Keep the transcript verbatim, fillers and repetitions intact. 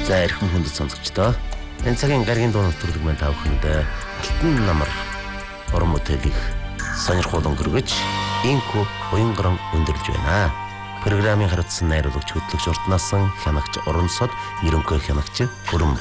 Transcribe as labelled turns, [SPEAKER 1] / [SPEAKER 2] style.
[SPEAKER 1] За эрхэм хүндэт сонсогчдоо энэ цагийн гаргийн дуу нэвтрүүлэг маань та бүхэнд алтан намар уран бүтээлийг сонирхолтой өнгөргөж инхүү уянган өндөрлж байна. Программын хариуцсан найруулагч хөтлөгч урт насан хянагч уран сод ерөнхий хянагч Бүрэн